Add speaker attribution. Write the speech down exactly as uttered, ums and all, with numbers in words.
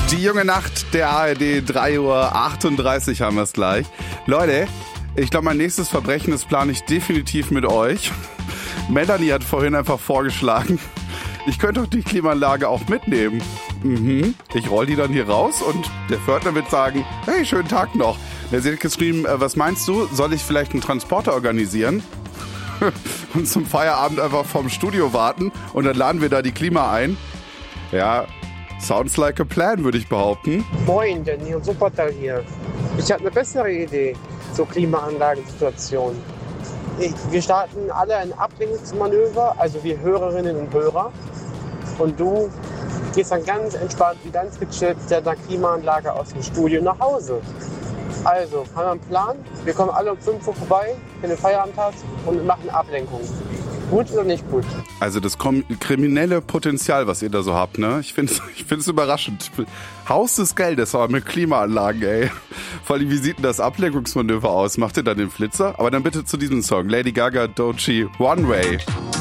Speaker 1: Die junge Nacht der A R D, drei Uhr achtunddreißig haben wir es gleich. Leute, ich glaube, mein nächstes Verbrechen, das plane ich definitiv mit euch. Melanie hat vorhin einfach vorgeschlagen, ich könnte doch die Klimaanlage auch mitnehmen. Mhm. Ich roll die dann hier raus und der Pförtner wird sagen, hey, schönen Tag noch. Der hat geschrieben, was meinst du, soll ich vielleicht einen Transporter organisieren? Und zum Feierabend einfach vorm Studio warten und dann laden wir da die Klima ein. Ja, sounds like a plan, würde ich behaupten.
Speaker 2: Moin, Danny und Supertal hier. Ich habe eine bessere Idee zur Klimaanlagensituation. Ich, wir starten alle ein Ablenkungsmanöver, also wir Hörerinnen und Hörer. Und du gehst dann ganz entspannt, wie ganz gechillt mit der Klimaanlage aus dem Studio nach Hause. Also, haben wir einen Plan? Wir kommen alle um fünf Uhr vorbei, wenn du Feierabend hast, und machen Ablenkung. Gut oder nicht gut?
Speaker 1: Also das kriminelle Potenzial, was ihr da so habt, ne? Ich finde es ich find's überraschend. Haus des Geldes, aber mit Klimaanlagen, ey. Vor allem, wie sieht denn das Ablenkungsmanöver aus? Macht ihr dann den Flitzer? Aber dann bitte zu diesem Song. Lady Gaga, Doechii, One Way.